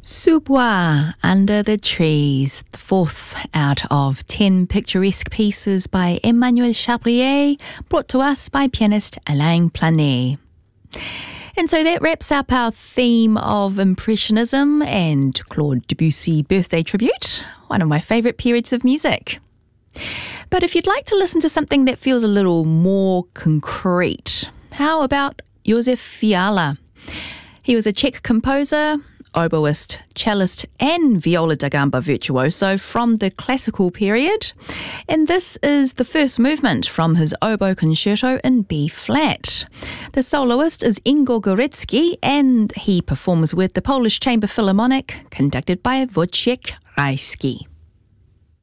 Sous-bois, Under the Trees, the fourth out of 10 picturesque pieces by Emmanuel Chabrier, brought to us by pianist Alain Planet. And so that wraps up our theme of Impressionism and Claude Debussy birthday tribute, one of my favourite periods of music. But if you'd like to listen to something that feels a little more concrete, how about Josef Fiala? He was a Czech composer, oboist, cellist and viola da gamba virtuoso from the classical period. And this is the first movement from his oboe concerto in B-flat. The soloist is Igor Gorecki and he performs with the Polish Chamber Philharmonic, conducted by Wojciech Rajski.